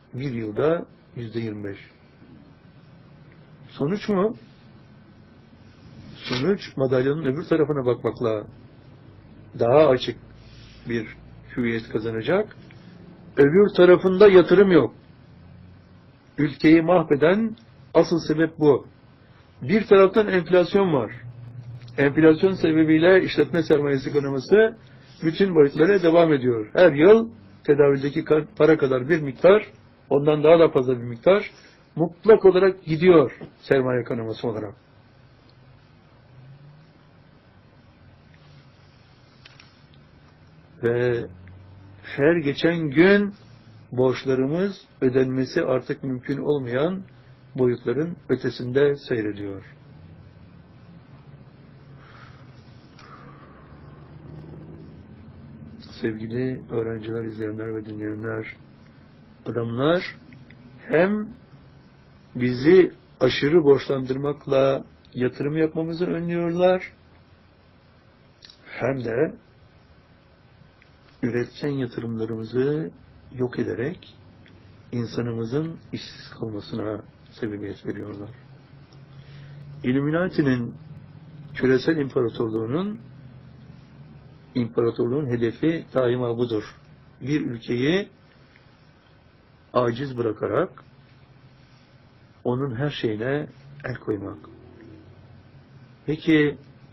bir yılda %25. Sonuç mu? Sonuç, madalyonun öbür tarafına bakmakla daha açık bir hüviyet kazanacak. Öbür tarafında yatırım yok. Ülkeyi mahveden asıl sebep bu. Bir taraftan enflasyon var. Enflasyon sebebiyle işletme sermayesi kanaması bütün boyutlara devam ediyor. Her yıl tedavüldeki para kadar bir miktar, ondan daha da fazla bir miktar mutlak olarak gidiyor sermaye kanaması olarak. Ve her geçen gün borçlarımız ödenmesi artık mümkün olmayan boyutların ötesinde seyrediyor. Sevgili öğrenciler, izleyenler ve dinleyenler, adamlar hem bizi aşırı borçlandırmakla yatırım yapmamızı önlüyorlar, hem de üretken yatırımlarımızı yok ederek insanımızın işsiz kalmasına sebebiyet veriyorlar. Illuminati'nin küresel imparatorluğun hedefi daima budur. Bir ülkeyi aciz bırakarak onun her şeyine el koymak. Peki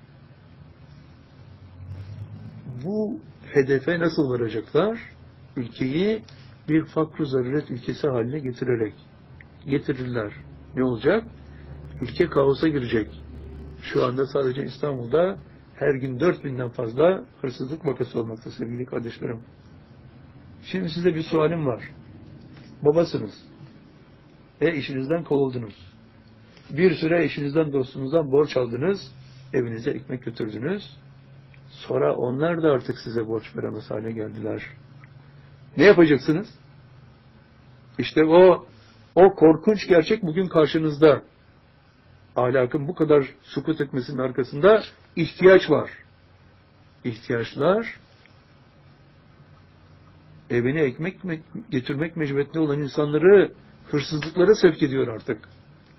bu hedefe nasıl varacaklar? Ülkeyi bir fakr-ı zaruret ülkesi haline getirirler. Ne olacak? Ülke kaosa girecek. Şu anda sadece İstanbul'da her gün 4000'den fazla hırsızlık vakası olmakta sevgili kardeşlerim. Şimdi size bir sualim var. Babasınız. İşinizden kovuldunuz. Bir süre eşinizden, dostunuzdan borç aldınız, evinize ekmek götürdünüz. Sonra onlar da artık size borç veremez hale geldiler. Ne yapacaksınız? İşte o korkunç gerçek bugün karşınızda. Ahlakın bu kadar sukut etmesinin arkasında ihtiyaç var. İhtiyaçlar evine ekmek getirmek mecburiyetinde olan insanları hırsızlıklara sevk ediyor artık.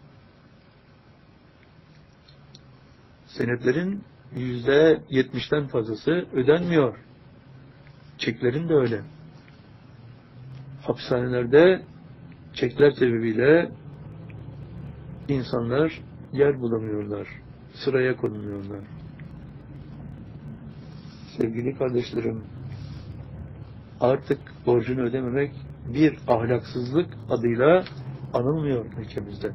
Senetlerin %70'ten fazlası ödenmiyor. Çeklerin de öyle. Hapishanelerde çekler sebebiyle insanlar yer bulamıyorlar. Sıraya konuluyorlar. Sevgili kardeşlerim, artık borcunu ödememek bir ahlaksızlık adıyla anılmıyor ülkemizde.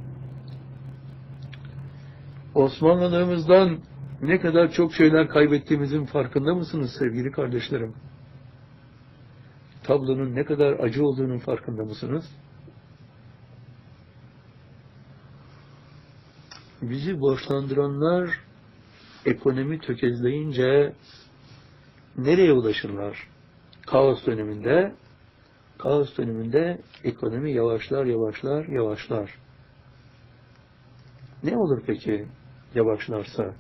Osmanlılığımızdan ne kadar çok şeyler kaybettiğimizin farkında mısınız sevgili kardeşlerim? Tablonun ne kadar acı olduğunun farkında mısınız? Bizi borçlandıranlar ekonomi tökezleyince nereye ulaşırlar? Kaos döneminde ekonomi yavaşlar. Ne olur peki yavaşlarsa?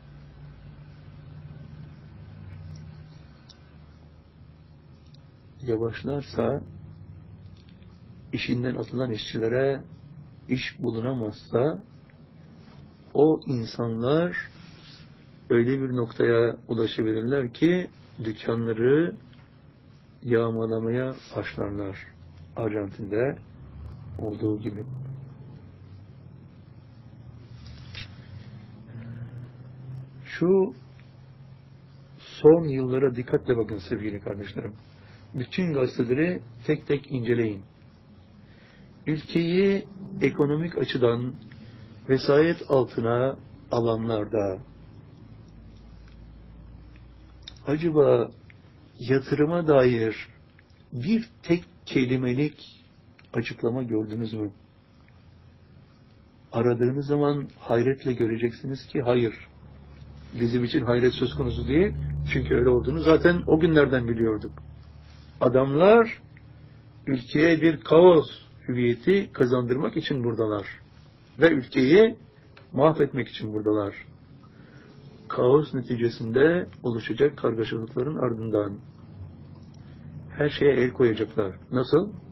Yavaşlarsa, işinden atılan işçilere iş bulunamazsa, o insanlar öyle bir noktaya ulaşabilirler ki dükkanları yağmalamaya başlarlar. Arjantin'de olduğu gibi. Şu son yıllara dikkatle bakın sevgili kardeşlerim. Bütün gazeteleri tek tek inceleyin. Ülkeyi ekonomik açıdan vesayet altına alanlarda acaba yatırıma dair bir tek kelimelik açıklama gördünüz mü? Aradığınız zaman hayretle göreceksiniz ki hayır. Bizim için hayret söz konusu değil. Çünkü öyle olduğunu zaten o günlerden biliyorduk. Adamlar ülkeye bir kaos hüviyeti kazandırmak için buradalar. Ve ülkeyi mahvetmek için buradalar. Kaos neticesinde oluşacak kargaşalıkların ardından her şeye el koyacaklar. Nasıl?